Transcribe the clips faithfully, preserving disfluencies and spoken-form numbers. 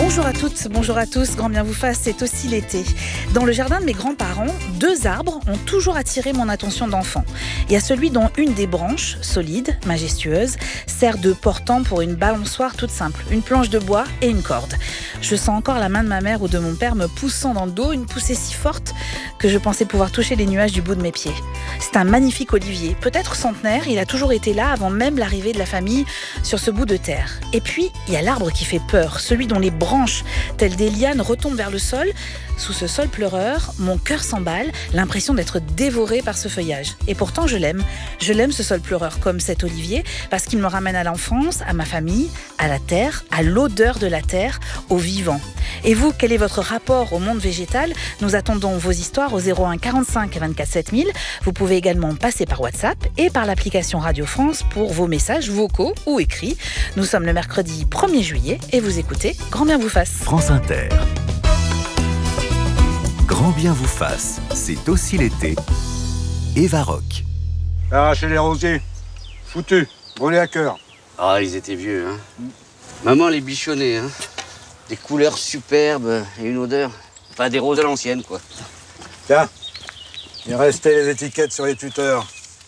Bonjour à toutes, bonjour à tous, grand bien vous fasse, c'est aussi l'été. Dans le jardin de mes grands-parents, deux arbres ont toujours attiré mon attention d'enfant. Il y a celui dont une des branches, solide, majestueuse, sert de portant pour une balançoire toute simple, une planche de bois et une corde. Je sens encore la main de ma mère ou de mon père me poussant dans le dos, une poussée si forte que je pensais pouvoir toucher les nuages du bout de mes pieds. C'est un magnifique olivier, peut-être centenaire, il a toujours été là avant même l'arrivée de la famille sur ce bout de terre. Et puis, il y a l'arbre qui fait peur, celui dont les branches, telles des lianes, retombent vers le sol. Sous ce sol pleureur, mon cœur s'emballe, l'impression d'être dévoré par ce feuillage. Et pourtant, je l'aime. Je l'aime, ce sol pleureur, comme cet olivier, parce qu'il me ramène à l'enfance, à ma famille, à la terre, à l'odeur de la terre, au vivant. Et vous, quel est votre rapport au monde végétal ? Nous attendons vos histoires au zéro un quarante-cinq vingt-quatre sept mille. Vous pouvez également passer par WhatsApp et par l'application Radio France pour vos messages vocaux ou écrits. Nous sommes le mercredi premier juillet et vous écoutez Grand bien vous fasse. France Inter. Grand bien vous fasse, c'est aussi l'été. Eva Rock. Arracher les rosiers. Foutu. Brûlé à cœur. Ah, ils étaient vieux, hein. Mm. Maman les bichonnait, hein. Des couleurs superbes et une odeur. Enfin, des roses à l'ancienne, quoi. Tiens, il restait les étiquettes sur les tuteurs.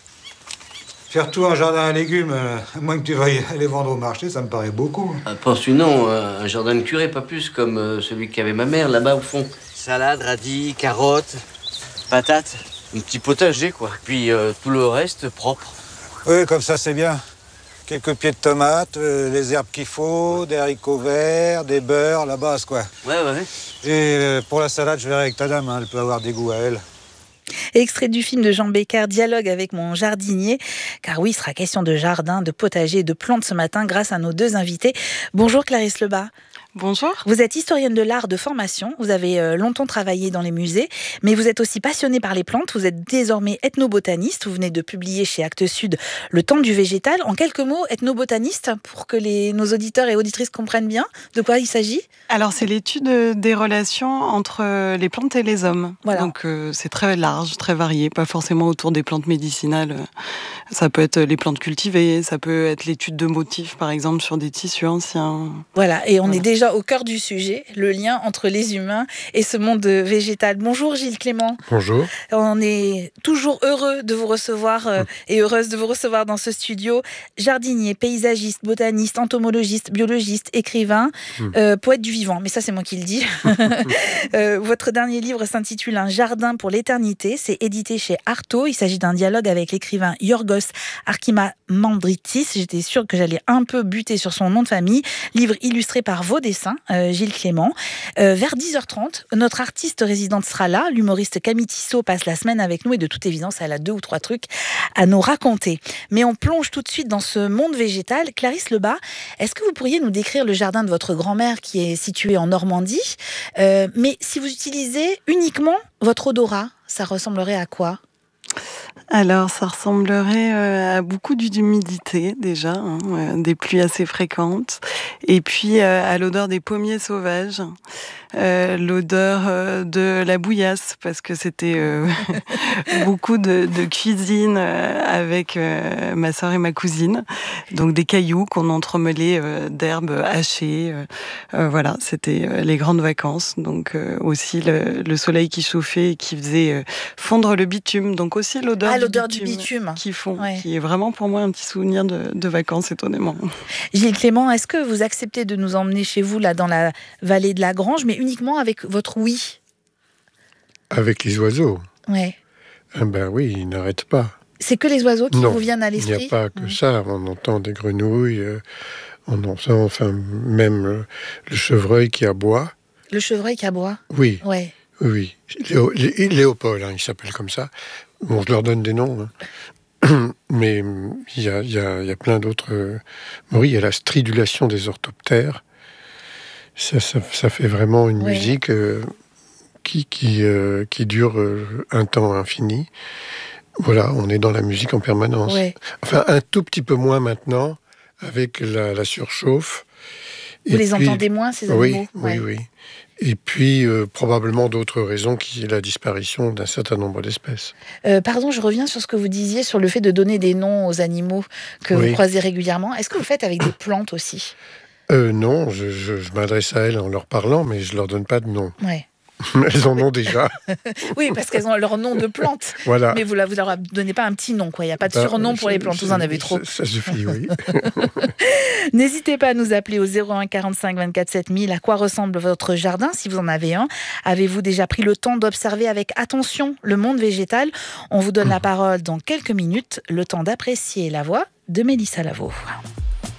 Faire tout un jardin à légumes, euh, à moins que tu veuilles aller vendre au marché, ça me paraît beaucoup. Ah, pense-tu non, un jardin de curé, pas plus, comme euh, celui qu'avait ma mère, là-bas, au fond. Salade, radis, carottes, patates, un petit potager, quoi. Puis euh, tout le reste, propre. Oui, comme ça, c'est bien. Quelques pieds de tomates, euh, les herbes qu'il faut, des haricots verts, des beurres, la base, quoi. Ouais, ouais. Et euh, pour la salade, je verrai avec ta dame, hein, elle peut avoir des goûts à elle. Extrait du film de Jean Becker, Dialogue avec mon jardinier. Car oui, il sera question de jardin, de potager et de plantes ce matin grâce à nos deux invités. Bonjour Clarisse Lebas. Bonjour. Vous êtes historienne de l'art de formation, vous avez euh, longtemps travaillé dans les musées, mais vous êtes aussi passionnée par les plantes, vous êtes désormais ethnobotaniste, vous venez de publier chez Actes Sud Le temps du végétal. En quelques mots, ethnobotaniste, pour que les, nos auditeurs et auditrices comprennent bien de quoi il s'agit. Alors c'est l'étude des relations entre les plantes et les hommes. Voilà. Donc euh, c'est très large, très varié, pas forcément autour des plantes médicinales. Ça peut être les plantes cultivées, ça peut être l'étude de motifs par exemple sur des tissus anciens. Voilà, et on voilà. est déjà au cœur du sujet, le lien entre les humains et ce monde végétal. Bonjour Gilles Clément. Bonjour. On est toujours heureux de vous recevoir euh, et heureuse de vous recevoir dans ce studio. Jardinier, paysagiste, botaniste, entomologiste, biologiste, écrivain, mmh. euh, poète du vivant. Mais ça, c'est moi qui le dis. euh, votre dernier livre s'intitule Un jardin pour l'éternité. C'est édité chez Artaud. Il s'agit d'un dialogue avec l'écrivain Yorgos Archimandritis. J'étais sûre que j'allais un peu buter sur son nom de famille. Livre illustré par vos dessins, euh, Gilles Clément. Euh, vers dix heures trente, notre artiste résidente sera là. L'humoriste Camille Tissot passe la semaine avec nous et de toute évidence, elle a deux ou trois trucs à nous raconter. Mais on plonge tout de suite dans ce monde végétal. Clarisse Lebas, est-ce que vous pourriez nous décrire le jardin de votre grand-mère qui est situé en Normandie ? euh, Mais si vous utilisez uniquement votre odorat, ça ressemblerait à quoi ? Alors, ça ressemblerait euh, à beaucoup d'humidité déjà, hein, euh, des pluies assez fréquentes, et puis euh, à l'odeur des pommiers sauvages, euh, l'odeur euh, de la bouillasse, parce que c'était euh, beaucoup de, de cuisine euh, avec euh, ma sœur et ma cousine, donc des cailloux qu'on entremêlait euh, d'herbes hachées, euh, euh, voilà, c'était euh, les grandes vacances, donc euh, aussi le, le soleil qui chauffait et qui faisait euh, fondre le bitume, donc aussi l'odeur Ah, du l'odeur bitume, du bitume. Qui font, ouais. qui est vraiment pour moi un petit souvenir de, de vacances, étonnamment. Gilles Clément, est-ce que vous acceptez de nous emmener chez vous, là, dans la vallée de la Grange, mais uniquement avec votre oui ? Avec les oiseaux ? Ouais. Ah ben oui, ils n'arrêtent pas. C'est que les oiseaux qui non, vous viennent à l'esprit ? Il n'y a pas que mmh. ça. On entend des grenouilles, euh, on entend enfin, même euh, le chevreuil qui aboie. Le chevreuil qui aboie ? Oui. Ouais. Oui, Léo, Lé, Léopold, hein, il s'appelle comme ça. Bon, je leur donne des noms, hein. Mais il y a, y a, y a plein d'autres... Euh... Oui, il y a la stridulation des orthoptères. Ça, ça, ça fait vraiment une ouais. musique euh, qui, qui, euh, qui dure euh, un temps infini. Voilà, on est dans la musique en permanence. Ouais. Enfin, un tout petit peu moins maintenant, avec la, la surchauffe. Vous Et les puis, entendez moins, ces animaux ? Oui, ouais. oui, oui. Et puis, euh, probablement d'autres raisons qui est la disparition d'un certain nombre d'espèces. Euh, pardon, je reviens sur ce que vous disiez, sur le fait de donner des noms aux animaux que oui. vous croisez régulièrement. Est-ce que vous le faites avec des plantes aussi ? euh, Non, je, je, je m'adresse à elles en leur parlant, mais je leur donne pas de nom. Ouais. Elles en ont déjà. Oui, parce qu'elles ont leur nom de plante. Voilà. Mais vous ne leur donnez pas un petit nom, quoi. Il n'y a pas de Bah, surnom pour les plantes, vous en avez trop. Ça, ça suffit, oui. N'hésitez pas à nous appeler au zéro un quarante-cinq vingt-quatre sept mille. À quoi ressemble votre jardin, si vous en avez un? Avez-vous déjà pris le temps d'observer avec attention le monde végétal? On vous donne la parole dans quelques minutes, le temps d'apprécier la voix de Mélissa Lavo.